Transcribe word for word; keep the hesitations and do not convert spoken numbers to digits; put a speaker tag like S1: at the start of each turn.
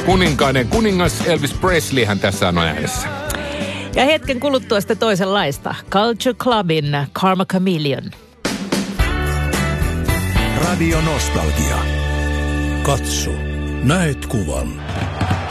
S1: Kuninkainen kuningas Elvis Presleyhän tässä on äänessä.
S2: Ja hetken kuluttua sitten toisenlaista. Culture Clubin Karma Chameleon.
S3: Radio Nostalgia. Katso, näet kuvan.